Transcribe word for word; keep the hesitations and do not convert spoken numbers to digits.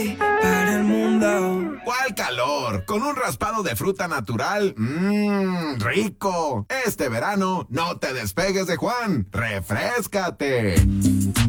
para el mundo. ¿Cuál calor? Con un raspado de fruta natural. Mmm, rico. Este verano no te despegues de Juan. Refréscate.